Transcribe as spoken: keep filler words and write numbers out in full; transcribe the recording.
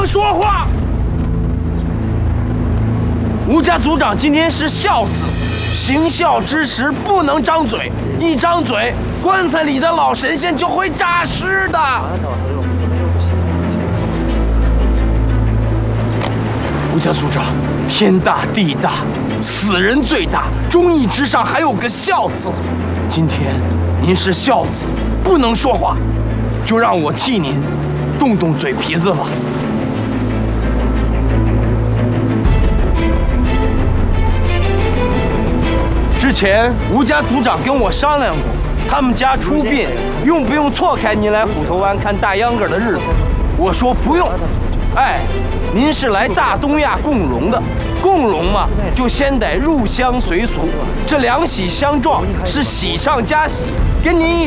能说话。吴家族长今天是孝子，行孝之时不能张嘴，一张嘴，棺材里的老神仙就会诈尸的。吴家族长，天大地大，死人最大，忠义之上还有个孝字。今天您是孝子，不能说话，就让我替您动动嘴皮子吧。之前吴家族长跟我商量过，他们家出殡用不用错开您来虎头湾看大秧歌的日子？我说不用。哎，您是来大东亚共荣的，共荣嘛，就先得入乡随俗，这两喜相撞是喜上加喜，跟您一